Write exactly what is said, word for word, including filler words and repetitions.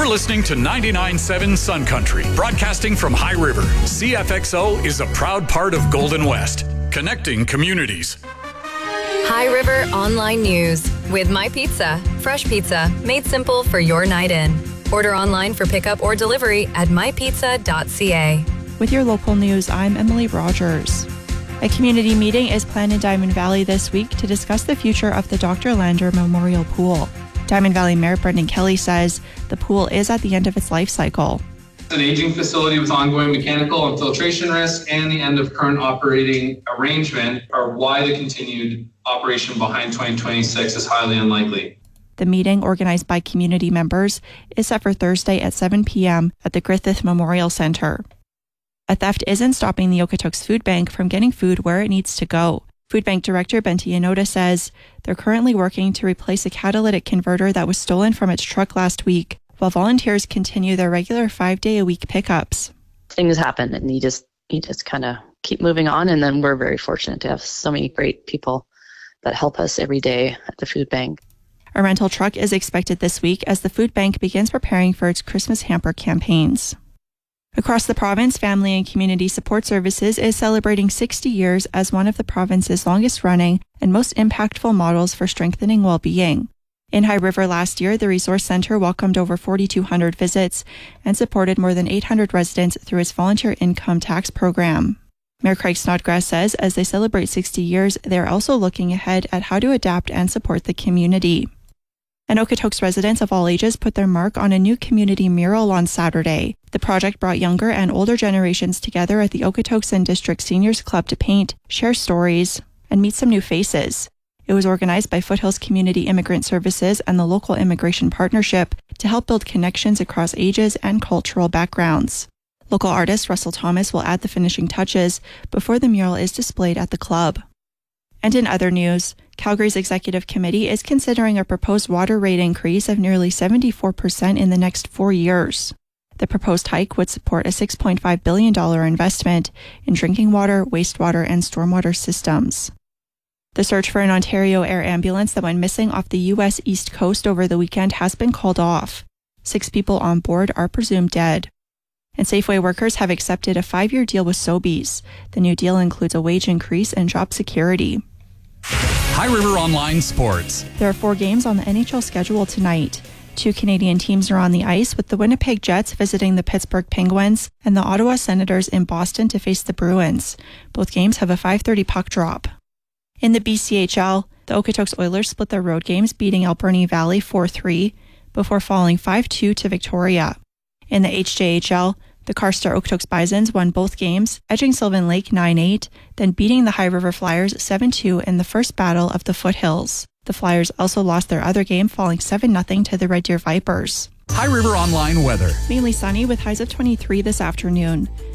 You're listening to ninety-nine point seven Sun Country, broadcasting from High River. C F X O is a proud part of Golden West, connecting communities. High River Online News with My Pizza. Fresh pizza made simple for your night in. Order online for pickup or delivery at my pizza dot c a. With your local news, I'm Emily Rogers. A community meeting is planned in Diamond Valley this week to discuss the future of the Doctor Lander Memorial Pool. Diamond Valley Mayor Brendan Kelly says the pool is at the end of its life cycle. An aging facility with ongoing mechanical and filtration risk and the end of current operating arrangement are why the continued operation behind twenty twenty-six is highly unlikely. The meeting, organized by community members, is set for Thursday at seven p.m. at the Griffith Memorial Centre. A theft isn't stopping the Okotoks Food Bank from getting food where it needs to go. Food Bank Director Benti Inoda says they're currently working to replace a catalytic converter that was stolen from its truck last week, while volunteers continue their regular five-day-a-week pickups. Things happen, and you just you just kind of keep moving on, and then we're very fortunate to have so many great people that help us every day at the food bank. A rental truck is expected this week as the food bank begins preparing for its Christmas hamper campaigns. Across the province, Family and Community Support Services is celebrating sixty years as one of the province's longest-running and most impactful models for strengthening well-being. In High River last year, the Resource Centre welcomed over forty-two hundred visits and supported more than eight hundred residents through its volunteer income tax program. Mayor Craig Snodgrass says as they celebrate sixty years, they are also looking ahead at how to adapt and support the community. And Okotoks residents of all ages put their mark on a new community mural on Saturday. The project brought younger and older generations together at the Okotoks and District Seniors Club to paint, share stories, and meet some new faces. It was organized by Foothills Community Immigrant Services and the Local Immigration Partnership to help build connections across ages and cultural backgrounds. Local artist Russell Thomas will add the finishing touches before the mural is displayed at the club. And in other news, Calgary's Executive Committee is considering a proposed water rate increase of nearly seventy-four percent in the next four years. The proposed hike would support a six point five billion dollars investment in drinking water, wastewater, and stormwater systems. The search for an Ontario Air ambulance that went missing off the U S East Coast over the weekend has been called off. Six people on board are presumed dead. And Safeway workers have accepted a five-year deal with Sobeys. The new deal includes a wage increase and job security. High River Online Sports. There are four games on the N H L schedule tonight. Two Canadian teams are on the ice, with the Winnipeg Jets visiting the Pittsburgh Penguins and the Ottawa Senators in Boston to face the Bruins. Both games have a five thirty puck drop. In the B C H L, the Okotoks Oilers split their road games, beating Alberni Valley four three before falling five two to Victoria. In the H J H L, the Carstar Okotoks Bisons won both games, edging Sylvan Lake nine eight, then beating the High River Flyers seven two in the first battle of the Foothills. The Flyers also lost their other game, falling seven nothing to the Red Deer Vipers. High River Online weather. Mainly sunny with highs of twenty-three this afternoon.